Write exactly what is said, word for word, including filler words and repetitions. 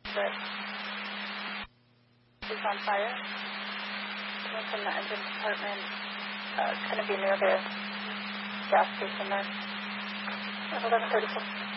but it's on fire. Someone from the engine department, uh, it's going to be near the gas station there. eleven thirty-six.